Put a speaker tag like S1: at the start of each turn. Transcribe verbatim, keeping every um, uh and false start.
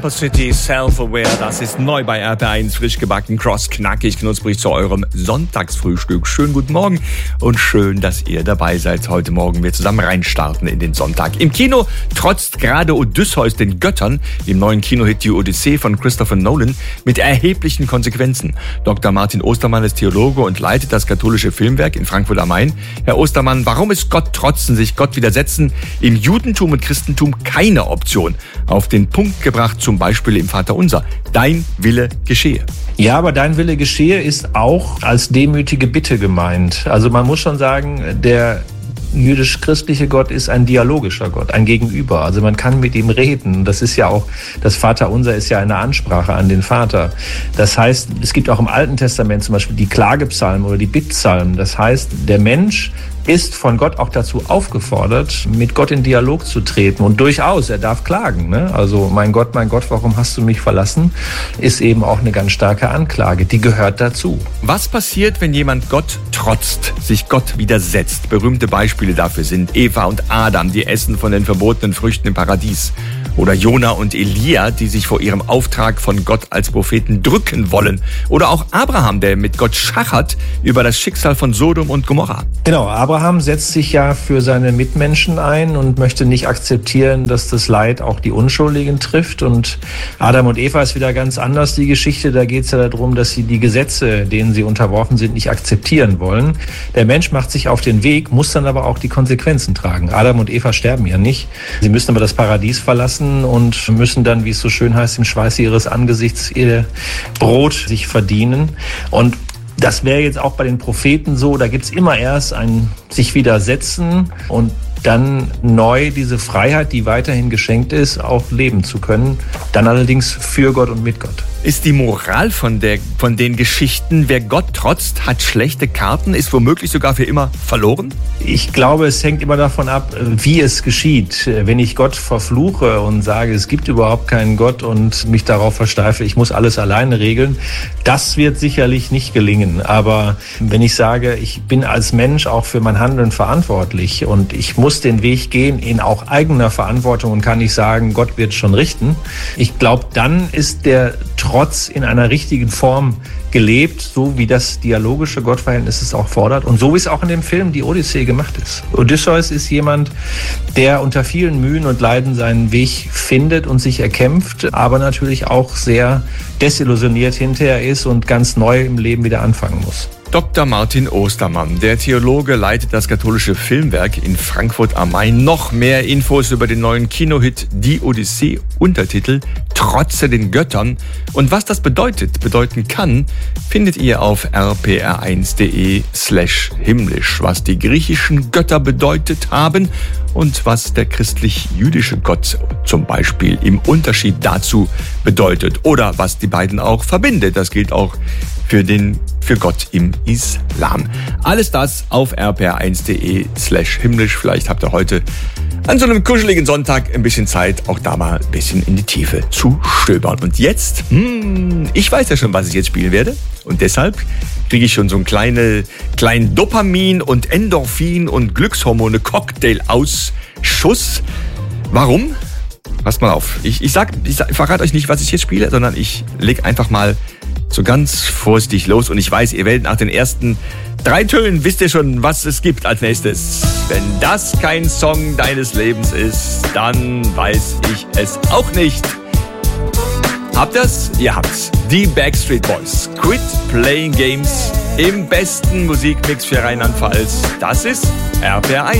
S1: City Self-Aware, das ist neu bei R T L eins, frisch gebacken, cross, knackig, knusprig zu eurem Sonntagsfrühstück. Schönen guten Morgen und schön, dass ihr dabei seid. Heute Morgen wir zusammen reinstarten in den Sonntag. Im Kino trotzt gerade Odysseus den Göttern, im neuen Kinohit Die Odyssee von Christopher Nolan, mit erheblichen Konsequenzen. Doktor Martin Ostermann ist Theologe und leitet das katholische Filmwerk in Frankfurt am Main. Herr Ostermann, warum ist Gott trotzen, sich Gott widersetzen im Judentum und Christentum keine Option? Auf den Punkt gebracht zum Beispiel im Vaterunser. Dein Wille geschehe.
S2: Ja, aber dein Wille geschehe ist auch als demütige Bitte gemeint. Also man muss schon sagen, der jüdisch-christliche Gott ist ein dialogischer Gott, ein Gegenüber. Also man kann mit ihm reden. Das ist ja auch, das Vaterunser ist ja eine Ansprache an den Vater. Das heißt, es gibt auch im Alten Testament zum Beispiel die Klagepsalmen oder die Bittpsalmen. Das heißt, der Mensch ist von Gott auch dazu aufgefordert, mit Gott in Dialog zu treten. Und durchaus, er darf klagen. Ne? Also, mein Gott, mein Gott, warum hast du mich verlassen? Ist eben auch eine ganz starke Anklage. Die gehört dazu.
S1: Was passiert, wenn jemand Gott trotzt, sich Gott widersetzt? Berühmte Beispiele dafür sind Eva und Adam, die essen von den verbotenen Früchten im Paradies. Oder Jona und Elia, die sich vor ihrem Auftrag von Gott als Propheten drücken wollen. Oder auch Abraham, der mit Gott schachert über das Schicksal von Sodom und Gomorra.
S2: Genau, Abraham setzt sich ja für seine Mitmenschen ein und möchte nicht akzeptieren, dass das Leid auch die Unschuldigen trifft. Und Adam und Eva ist wieder ganz anders, die Geschichte. Da geht es ja darum, dass sie die Gesetze, denen sie unterworfen sind, nicht akzeptieren wollen. Der Mensch macht sich auf den Weg, muss dann aber auch die Konsequenzen tragen. Adam und Eva sterben ja nicht. Sie müssen aber das Paradies verlassen und müssen dann, wie es so schön heißt, im Schweiße ihres Angesichts ihr Brot sich verdienen. Und das wäre jetzt auch bei den Propheten so, da gibt's immer erst ein sich widersetzen und dann neu diese Freiheit, die weiterhin geschenkt ist, auch leben zu können. Dann allerdings für Gott und mit Gott.
S1: Ist die Moral von, der, von den Geschichten, wer Gott trotzt, hat schlechte Karten, ist womöglich sogar für immer verloren?
S2: Ich glaube, es hängt immer davon ab, wie es geschieht. Wenn ich Gott verfluche und sage, es gibt überhaupt keinen Gott und mich darauf versteife, ich muss alles alleine regeln, das wird sicherlich nicht gelingen. Aber wenn ich sage, ich bin als Mensch auch für mein Handeln verantwortlich und ich muss den Weg gehen in auch eigener Verantwortung und kann nicht sagen, Gott wird schon richten. Ich glaube, dann ist der Trotz in einer richtigen Form gelebt, so wie das dialogische Gottverhältnis es auch fordert und so wie es auch in dem Film Die Odyssee gemacht ist. Odysseus ist jemand, der unter vielen Mühen und Leiden seinen Weg findet und sich erkämpft, aber natürlich auch sehr desillusioniert hinterher ist und ganz neu im Leben wieder anfangen muss.
S1: Doktor Martin Ostermann, der Theologe, leitet das katholische Filmwerk in Frankfurt am Main. Noch mehr Infos über den neuen Kinohit Die Odyssee, Untertitel Trotze den Göttern. Und was das bedeutet, bedeuten kann, findet ihr auf r p r eins punkt d e slash himmlisch. Was die griechischen Götter bedeutet haben und was der christlich-jüdische Gott zum Beispiel im Unterschied dazu bedeutet. Oder was die beiden auch verbindet. Das gilt auch für den für Gott im Islam. Alles das auf r p r eins punkt d e slash himmlisch. Vielleicht habt ihr heute an so einem kuscheligen Sonntag ein bisschen Zeit, auch da mal ein bisschen in die Tiefe zu stöbern. Und jetzt, hm, ich weiß ja schon, was ich jetzt spielen werde. Und deshalb kriege ich schon so einen kleinen, kleinen Dopamin- und Endorphin- und Glückshormone-Cocktail-Ausschuss. Warum? Passt mal auf. Ich, ich, sag, ich, sag, ich verrate euch nicht, was ich jetzt spiele, sondern ich leg einfach mal so ganz vorsichtig los. Und ich weiß, ihr werdet nach den ersten drei Tönen, wisst ihr schon, was es gibt als nächstes. Wenn das kein Song deines Lebens ist, dann weiß ich es auch nicht. Habt ihr's? Ihr habt's. Die Backstreet Boys. Quit Playing Games im besten Musikmix für Rheinland-Pfalz. Das ist R P R eins.